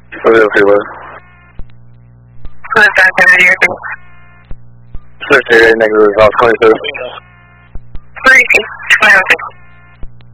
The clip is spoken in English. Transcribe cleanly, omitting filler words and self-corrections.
Philadelphia. Who's that activity or two? Switch area negative about 22. 32.